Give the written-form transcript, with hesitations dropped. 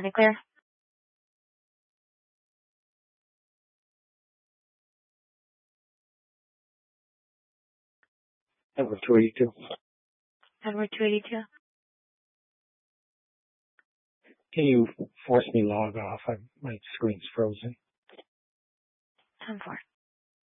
Any clear? Edward 282. Edward 282. Can you force me log off? My screen's frozen. 10-4.